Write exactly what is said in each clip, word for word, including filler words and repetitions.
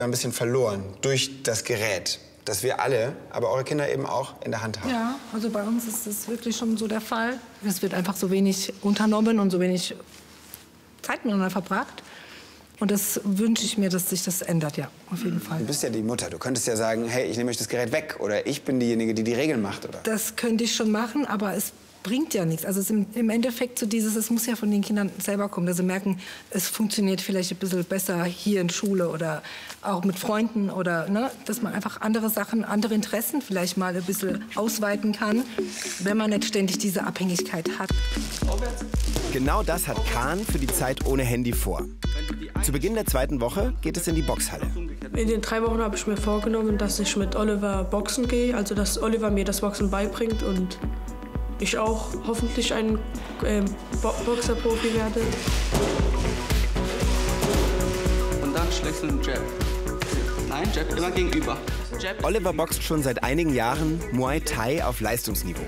ein bisschen verloren durch das Gerät, das wir alle, aber eure Kinder eben auch in der Hand haben. Ja, also bei uns ist das wirklich schon so der Fall. Es wird einfach so wenig unternommen und so wenig Zeit miteinander verbracht. Und das wünsche ich mir, dass sich das ändert, ja, auf jeden Fall. Du bist ja die Mutter. Du könntest ja sagen, hey, ich nehme euch das Gerät weg. Oder ich bin diejenige, die die Regeln macht, oder? Das könnte ich schon machen, aber es bringt ja nichts. Also es ist im, im Endeffekt so dieses, es muss ja von den Kindern selber kommen, dass sie merken, es funktioniert vielleicht ein bisschen besser hier in Schule oder auch mit Freunden oder, ne, dass man einfach andere Sachen, andere Interessen vielleicht mal ein bisschen ausweiten kann, wenn man nicht ständig diese Abhängigkeit hat. Genau das hat Kahn für die Zeit ohne Handy vor. Zu Beginn der zweiten Woche geht es in die Boxhalle. In den drei Wochen habe ich mir vorgenommen, dass ich mit Oliver boxen gehe, also dass Oliver mir das Boxen beibringt und ich auch hoffentlich ein äh, Bo Boxerprofi werde. Und dann schlägst du einen Jab. Nein, Jab immer gegenüber. Jab. Oliver boxt schon seit einigen Jahren Muay Thai auf Leistungsniveau.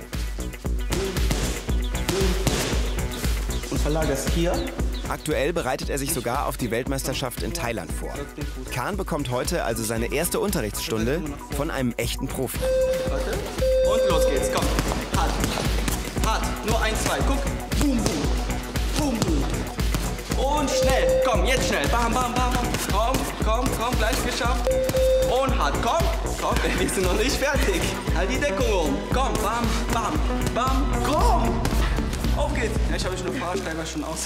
Und verlagerst hier. Aktuell bereitet er sich sogar auf die Weltmeisterschaft in Thailand vor. Kahn bekommt heute also seine erste Unterrichtsstunde von einem echten Profi. Und los geht's, komm. Hart. Hart. Nur ein, zwei. Guck. Boom, boom. Boom, boom. Und schnell. Komm, jetzt schnell. Bam, bam, bam. Komm, komm, komm. Gleich geschafft. Und hart. Komm. Komm, wir sind noch nicht fertig. Halt die Deckung um. Komm, bam, bam, bam. Komm. Auf geht's. Ja, ich habe schon eine Fahrradschreiber schon aus.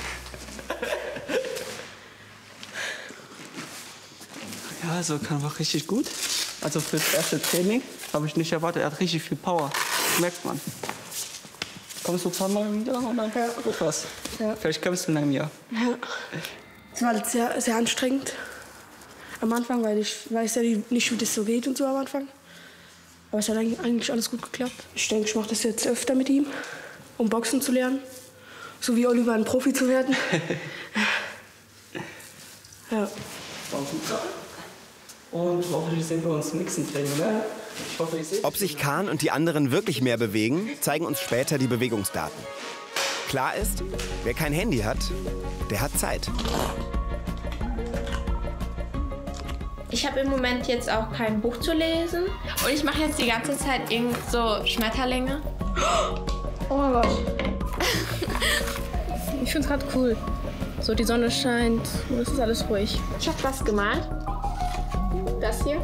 Ja, also kann war richtig gut. Also fürs erste Training habe ich nicht erwartet. Er hat richtig viel Power. Das merkt man. Kommst du ein paar Mal wieder und dann ja. Guck was. Ja. Vielleicht kämpfst du in einem Jahr. Ja. Es war sehr, sehr anstrengend. Am Anfang, weil ich weiß ja nicht, wie das so geht und so am Anfang. Aber es hat eigentlich alles gut geklappt. Ich denke, ich mache das jetzt öfter mit ihm, um Boxen zu lernen. So wie Oliver ein Profi zu werden. Ja. Und hoffentlich sehen wir uns im nächsten Training, ne? Ich hoffe, ich sehe. Ob sich Kahn und die anderen wirklich mehr bewegen, zeigen uns später die Bewegungsdaten. Klar ist, wer kein Handy hat, der hat Zeit. Ich habe im Moment jetzt auch kein Buch zu lesen. Und ich mache jetzt die ganze Zeit irgend so Schmetterlinge. Oh mein Gott. Ich finde es gerade cool. So, die Sonne scheint und es ist alles ruhig. Ich habe was gemalt. Das hier.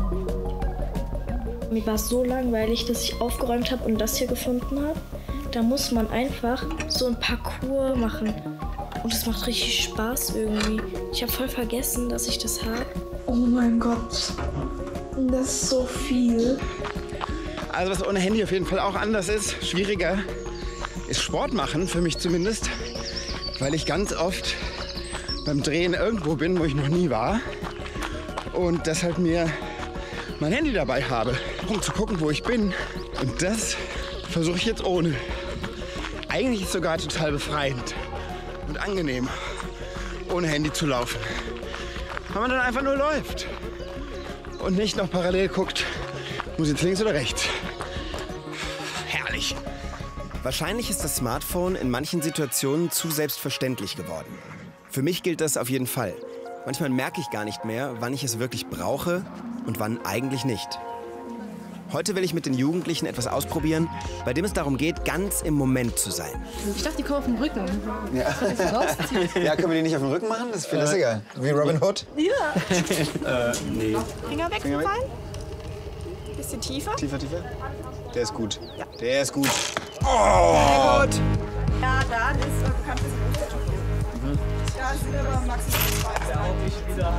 Mir war es so langweilig, dass ich aufgeräumt habe und das hier gefunden habe. Da muss man einfach so ein Parcours machen. Und es macht richtig Spaß irgendwie. Ich habe voll vergessen, dass ich das habe. Oh mein Gott. Das ist so viel. Also was ohne Handy auf jeden Fall auch anders ist, schwieriger, ist Sport machen, für mich zumindest. Weil ich ganz oft beim Drehen irgendwo bin, wo ich noch nie war. Und deshalb mir mein Handy dabei habe, um zu gucken, wo ich bin. Und das versuche ich jetzt ohne. Eigentlich ist es sogar total befreiend und angenehm, ohne Handy zu laufen. Weil man dann einfach nur läuft und nicht noch parallel guckt, muss jetzt links oder rechts. Herrlich. Wahrscheinlich ist das Smartphone in manchen Situationen zu selbstverständlich geworden. Für mich gilt das auf jeden Fall. Manchmal merke ich gar nicht mehr, wann ich es wirklich brauche und wann eigentlich nicht. Heute will ich mit den Jugendlichen etwas ausprobieren, bei dem es darum geht, ganz im Moment zu sein. Ich dachte, die kommen auf den Rücken. Ja. Ja, können wir die nicht auf den Rücken machen? Das ist viel lustiger. Wie Robin Hood? Ja. äh, nee. Finger weg, Finger weg. Bisschen tiefer. Tiefer, tiefer. Der ist gut. Ja. Der ist gut. Oh! Gut. Ja, da ist äh, bekannt für mhm. Ja, das sind aber maximal zwei. Ja, auch nicht wieder.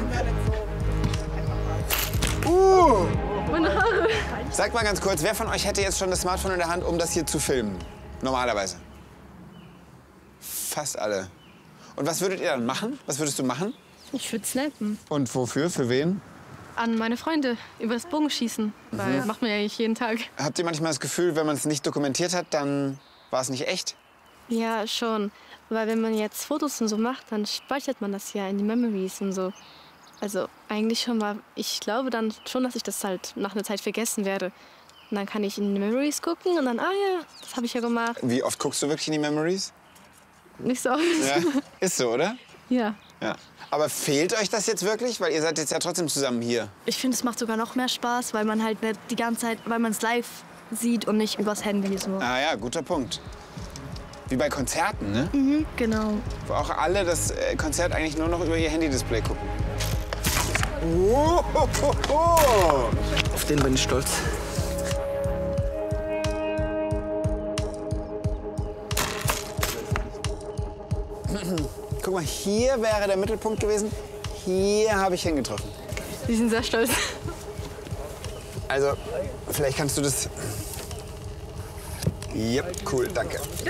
Uh! Meine Haare. Sagt mal ganz kurz, wer von euch hätte jetzt schon das Smartphone in der Hand, um das hier zu filmen? Normalerweise. Fast alle. Und was würdet ihr dann machen? Was würdest du machen? Ich würde snappen. Und wofür? Für wen? An meine Freunde übers Bogenschießen. Mhm. Weil macht man ja nicht jeden Tag. Habt ihr manchmal das Gefühl, wenn man es nicht dokumentiert hat, dann war es nicht echt? Ja, schon. Weil wenn man jetzt Fotos und so macht, dann speichert man das ja in die Memories und so. Also eigentlich schon mal, ich glaube dann schon, dass ich das halt nach einer Zeit vergessen werde. Und dann kann ich in die Memories gucken und dann, ah ja, das habe ich ja gemacht. Wie oft guckst du wirklich in die Memories? Nicht so oft. Ja, ist so, oder? Ja. Ja. Aber fehlt euch das jetzt wirklich? Weil ihr seid jetzt ja trotzdem zusammen hier. Ich finde, es macht sogar noch mehr Spaß, weil man halt nicht die ganze Zeit, weil man es live sieht und nicht übers Handy so. Ah ja, guter Punkt. Wie bei Konzerten, ne? Mhm, genau. Wo auch alle das äh, Konzert eigentlich nur noch über ihr Handy-Display gucken. Oh, ho, ho, ho. Auf den bin ich stolz. Guck mal, hier wäre der Mittelpunkt gewesen. Hier habe ich hingetroffen. Die sind sehr stolz. Also, vielleicht kannst du das... Ja, cool, danke. Ja.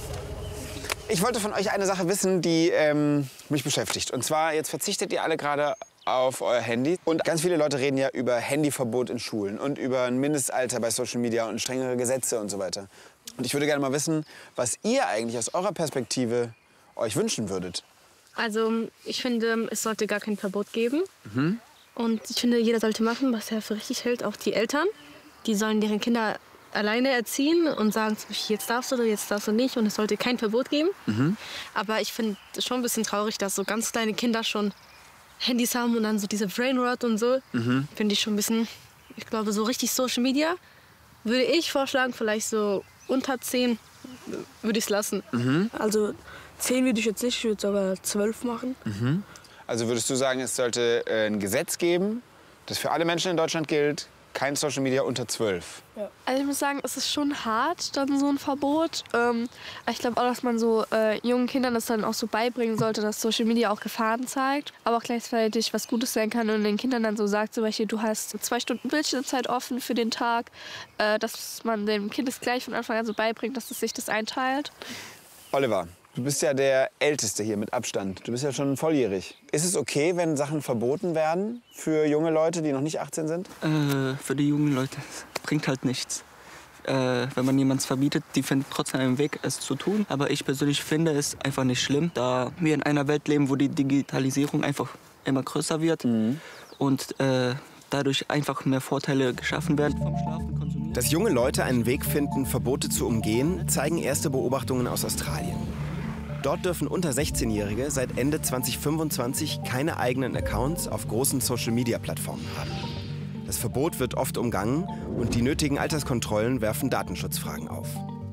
Ich wollte von euch eine Sache wissen, die ähm, mich beschäftigt. Und zwar, jetzt verzichtet ihr alle gerade auf euer Handy. Und ganz viele Leute reden ja über Handyverbot in Schulen und über ein Mindestalter bei Social Media und strengere Gesetze und so weiter. Und ich würde gerne mal wissen, was ihr eigentlich aus eurer Perspektive euch wünschen würdet. Also ich finde, es sollte gar kein Verbot geben. Mhm. Und ich finde, jeder sollte machen, was er für richtig hält. Auch die Eltern, die sollen deren Kinder alleine erziehen und sagen, jetzt darfst du oder jetzt darfst du nicht. Und es sollte kein Verbot geben. Mhm. Aber ich finde es schon ein bisschen traurig, dass so ganz kleine Kinder schon Handys haben und dann so diese Brainrot und so. Mhm. Finde ich schon ein bisschen, ich glaube, so richtig Social Media würde ich vorschlagen, vielleicht so unter zehn würde ich es lassen. Mhm. Also zehn würde ich jetzt nicht, ich würde sogar zwölf machen. Mhm. Also würdest du sagen, es sollte äh, ein Gesetz geben, das für alle Menschen in Deutschland gilt, kein Social Media unter zwölf? Ja. Also ich muss sagen, es ist schon hart, dann so ein Verbot. Ähm, ich glaube auch, dass man so äh, jungen Kindern das dann auch so beibringen sollte, dass Social Media auch Gefahren zeigt, aber auch gleichzeitig was Gutes sein kann und den Kindern dann so sagt, zum Beispiel, du hast zwei Stunden Bildschirmzeit offen für den Tag, äh, dass man dem Kind es gleich von Anfang an so beibringt, dass es sich das einteilt. Oliver, du bist ja der Älteste hier mit Abstand. Du bist ja schon volljährig. Ist es okay, wenn Sachen verboten werden für junge Leute, die noch nicht achtzehn sind? Äh, für die jungen Leute bringt halt nichts. Äh, wenn man jemandem verbietet, die finden trotzdem einen Weg, es zu tun. Aber ich persönlich finde es einfach nicht schlimm, da wir in einer Welt leben, wo die Digitalisierung einfach immer größer wird. Mhm. Und äh, dadurch einfach mehr Vorteile geschaffen werden. Vom Schlafen konsumieren. Dass junge Leute einen Weg finden, Verbote zu umgehen, zeigen erste Beobachtungen aus Australien. Dort dürfen unter sechzehnjährige seit Ende zweitausendfünfundzwanzig keine eigenen Accounts auf großen Social-Media-Plattformen haben. Das Verbot wird oft umgangen und die nötigen Alterskontrollen werfen Datenschutzfragen auf.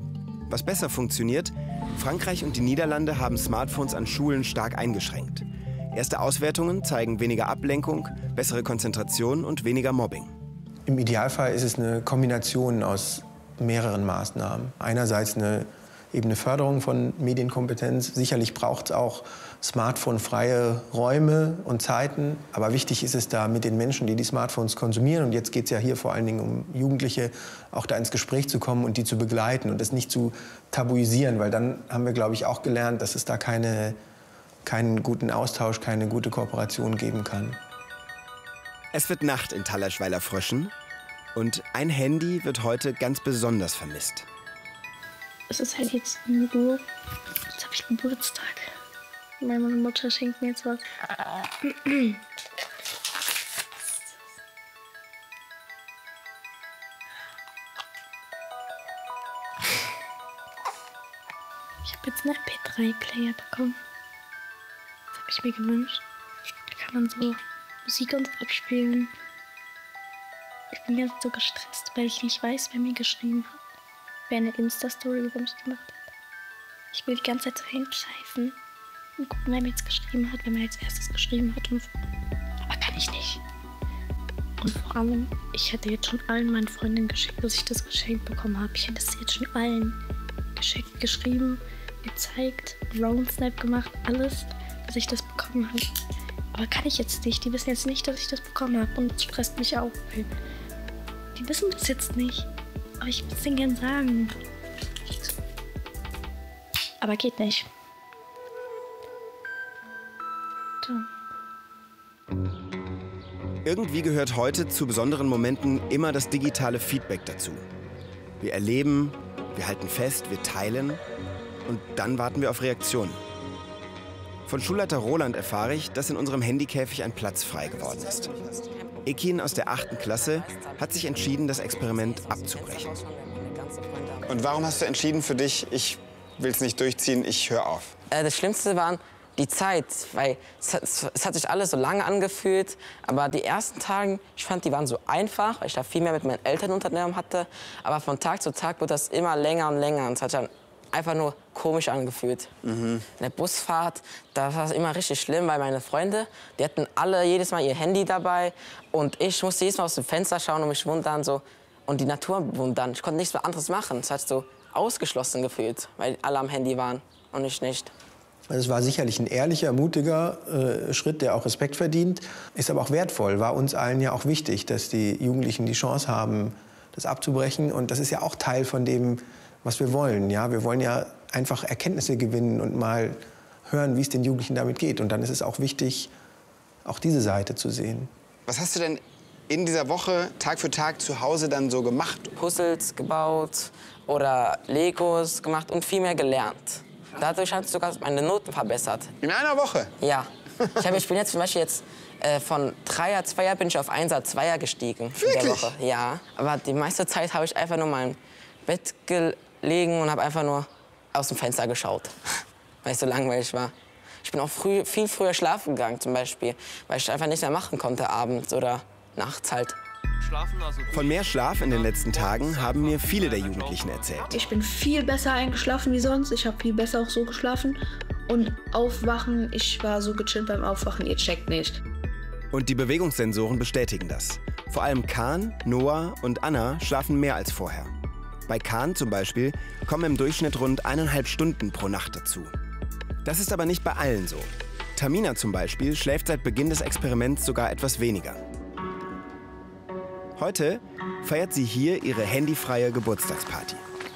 Was besser funktioniert, Frankreich und die Niederlande haben Smartphones an Schulen stark eingeschränkt. Erste Auswertungen zeigen weniger Ablenkung, bessere Konzentration und weniger Mobbing. Im Idealfall ist es eine Kombination aus mehreren Maßnahmen. Einerseits eine eben eine Förderung von Medienkompetenz. Sicherlich braucht es auch smartphone-freie Räume und Zeiten. Aber wichtig ist es da, mit den Menschen, die die Smartphones konsumieren, und jetzt geht es ja hier vor allen Dingen um Jugendliche, auch da ins Gespräch zu kommen und die zu begleiten und das nicht zu tabuisieren. Weil dann haben wir, glaube ich, auch gelernt, dass es da keine, keinen guten Austausch, keine gute Kooperation geben kann. Es wird Nacht in Tallerschweiler-Fröschen und ein Handy wird heute ganz besonders vermisst. Es ist halt jetzt null Uhr. Jetzt habe ich Geburtstag. Meine Mutter schenkt mir jetzt was. Ich habe jetzt einen M P drei Player bekommen. Das habe ich mir gewünscht. Da kann man so Musik und so abspielen. Ich bin jetzt so gestresst, weil ich nicht weiß, wer mir geschrieben hat. Wer eine Insta-Story über mich gemacht hat. Ich will die ganze Zeit so hinscheißen und gucken, wer mir jetzt geschrieben hat, wer mir als erstes geschrieben hat. Und aber kann ich nicht. Und vor allem, ich hätte jetzt schon allen meinen Freundinnen geschickt, dass ich das geschenkt bekommen habe. Ich hätte es jetzt schon allen geschickt, geschrieben, gezeigt, Round-Snap gemacht, alles, dass ich das bekommen habe. Aber kann ich jetzt nicht. Die wissen jetzt nicht, dass ich das bekommen habe. Und das stresst mich auch. Die wissen das jetzt nicht. Aber ich will es denen gern sagen. Aber geht nicht. So. Irgendwie gehört heute zu besonderen Momenten immer das digitale Feedback dazu. Wir erleben, wir halten fest, wir teilen und dann warten wir auf Reaktionen. Von Schulleiter Roland erfahre ich, dass in unserem Handykäfig ein Platz frei geworden ist. Ekin aus der achten Klasse hat sich entschieden, das Experiment abzubrechen. Und warum hast du entschieden für dich, ich will es nicht durchziehen, ich höre auf? Äh, das Schlimmste waren die Zeit, weil es, es, es hat sich alles so lange angefühlt, aber die ersten Tage, ich fand, die waren so einfach, weil ich da viel mehr mit meinen Eltern unternommen hatte, aber von Tag zu Tag wurde das immer länger und länger und es hat dann einfach nur komisch angefühlt. Mhm. In der Busfahrt, da war es immer richtig schlimm, weil meine Freunde, die hatten alle jedes Mal ihr Handy dabei und ich musste jedes Mal aus dem Fenster schauen und mich wundern so, und die Natur wundern. Ich konnte nichts mehr anderes machen. Es hat so ausgeschlossen gefühlt, weil alle am Handy waren und ich nicht. Es war sicherlich ein ehrlicher, mutiger äh, Schritt, der auch Respekt verdient, ist aber auch wertvoll, war uns allen ja auch wichtig, dass die Jugendlichen die Chance haben, das abzubrechen. Und das ist ja auch Teil von dem, was wir wollen. Ja? Wir wollen ja einfach Erkenntnisse gewinnen und mal hören, wie es den Jugendlichen damit geht. Und dann ist es auch wichtig, auch diese Seite zu sehen. Was hast du denn in dieser Woche Tag für Tag zu Hause dann so gemacht? Puzzles gebaut oder Legos gemacht und viel mehr gelernt. Dadurch habe ich sogar meine Noten verbessert. In einer Woche? Ja. Ich, hab, ich bin jetzt zum Beispiel jetzt äh, von Dreier, Zweier bin ich auf Einser, Zweier gestiegen. Wirklich? In der Woche. Ja. Aber die meiste Zeit habe ich einfach nur mal im Bett gelegen und habe einfach nur aus dem Fenster geschaut, weil ich so langweilig war. Ich bin auch früh, viel früher schlafen gegangen zum Beispiel, weil ich einfach nichts mehr machen konnte abends oder nachts halt. Von mehr Schlaf in den letzten Tagen haben mir viele der Jugendlichen erzählt. Ich bin viel besser eingeschlafen wie sonst. Ich habe viel besser auch so geschlafen. Und aufwachen, ich war so gechillt beim Aufwachen, ihr checkt nicht. Und die Bewegungssensoren bestätigen das. Vor allem Kahn, Noah und Anna schlafen mehr als vorher. Bei Kahn zum Beispiel kommen im Durchschnitt rund eineinhalb Stunden pro Nacht dazu. Das ist aber nicht bei allen so. Tamina zum Beispiel schläft seit Beginn des Experiments sogar etwas weniger. Heute feiert sie hier ihre handyfreie Geburtstagsparty.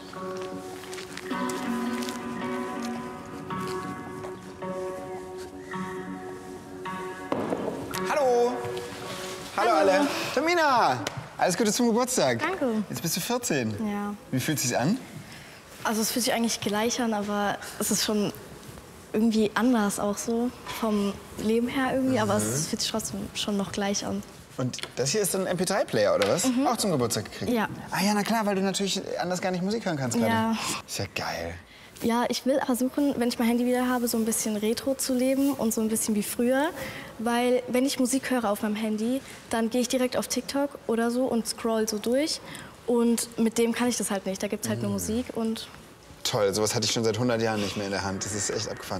Hallo! Hallo, Hallo alle! Tamina! Alles Gute zum Geburtstag. Danke. Jetzt bist du vierzehn. Ja. Wie fühlt es sich an? Also es fühlt sich eigentlich gleich an, aber es ist schon irgendwie anders auch so vom Leben her irgendwie, mhm. aber es fühlt sich trotzdem schon noch gleich an. Und das hier ist so ein M P drei Player, oder was? Mhm. Auch zum Geburtstag gekriegt? Ja. Ah ja, na klar, weil du natürlich anders gar nicht Musik hören kannst gerade. Ja. Ist ja geil. Ja, ich will versuchen, wenn ich mein Handy wieder habe, so ein bisschen retro zu leben und so ein bisschen wie früher. Weil wenn ich Musik höre auf meinem Handy, dann gehe ich direkt auf TikTok oder so und scroll so durch. Und mit dem kann ich das halt nicht. Da gibt es halt mhm. nur Musik und... Toll, sowas hatte ich schon seit hundert Jahren nicht mehr in der Hand. Das ist echt abgefahren.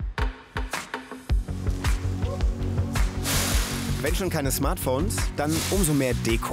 Wenn schon keine Smartphones, dann umso mehr Deko.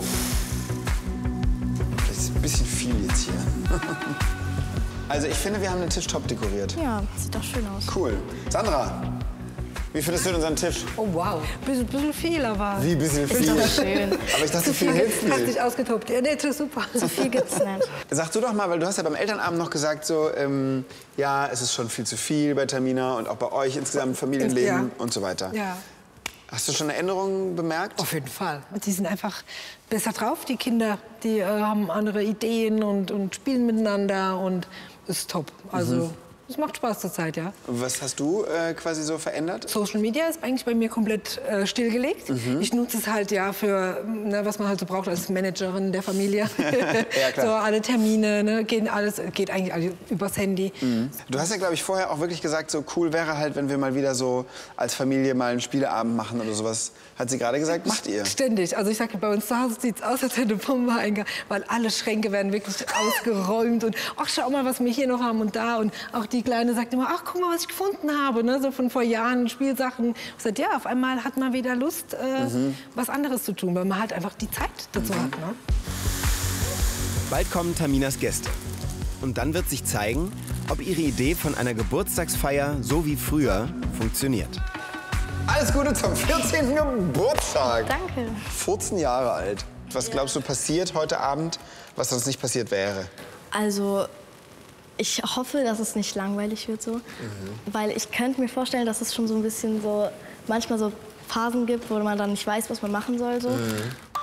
Das ist ein bisschen viel jetzt hier. Also ich finde, wir haben den Tisch top dekoriert. Ja, sieht doch schön aus. Cool. Sandra, wie findest du unseren Tisch? Oh wow, bisschen, bisschen viel, aber... Wie bisschen viel? Ist doch schön. Aber ich dachte, viel hilft nicht. Hast nicht. dich ausgetobt. Ja, nee, das ist super. So viel gibt's nicht. Sag du doch mal, weil du hast ja beim Elternabend noch gesagt, so, ähm, ja, es ist schon viel zu viel bei Tamina und auch bei euch insgesamt Familienleben ja. und so weiter. Ja. Hast du schon Änderungen bemerkt? Auf jeden Fall. Die sind einfach besser drauf, die Kinder. Die äh, haben andere Ideen und, und spielen miteinander und ist top. Also mhm. es macht Spaß zur Zeit, ja. Was hast du äh, quasi so verändert? Social Media ist eigentlich bei mir komplett äh, stillgelegt. Mhm. Ich nutze es halt ja für, ne, was man halt so braucht als Managerin der Familie. Ja, klar. So alle Termine, ne, gehen alles, geht eigentlich alles übers Handy. Mhm. Du hast ja, glaube ich, vorher auch wirklich gesagt, so cool wäre halt, wenn wir mal wieder so als Familie mal einen Spieleabend machen oder sowas. Hat sie gerade gesagt, macht ihr? Ständig. Also ich sage, bei uns zu Hause sieht es aus, als hätte eine Bombe eingegangen, weil alle Schränke werden wirklich ausgeräumt und ach, schau mal, was wir hier noch haben und da. Und auch die Kleine sagt immer, ach, guck mal, was ich gefunden habe, ne? So von vor Jahren, Spielsachen. Ich sage, ja, auf einmal hat man wieder Lust, äh, mhm. was anderes zu tun, weil man halt einfach die Zeit dazu mhm. hat. Ne? Bald kommen Taminas Gäste. Und dann wird sich zeigen, ob ihre Idee von einer Geburtstagsfeier so wie früher funktioniert. Alles Gute zum vierzehnten Geburtstag. Danke. vierzehn Jahre alt. Was glaubst du passiert heute Abend, was sonst nicht passiert wäre? Also, ich hoffe, dass es nicht langweilig wird so. Mhm. Weil ich könnte mir vorstellen, dass es schon so ein bisschen so, manchmal so Phasen gibt, wo man dann nicht weiß, was man machen soll. So. Mhm.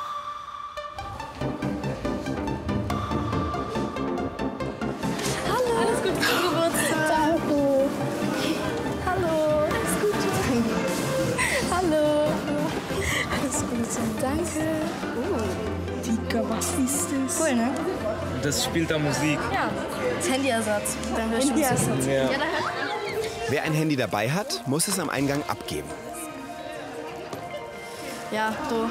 Hallo. Alles Gute zum Geburtstag. Danke. Hallo. Alles Gute. Hallo. Alles Gute. Danke. Oh. Tika, was ist das? Cool, ne? Das spielt da Musik. Ja. Das Handyersatz. Dann höre ich Musik. Ja. Ja, Wer ein Handy dabei hat, muss es am Eingang abgeben. Ja, so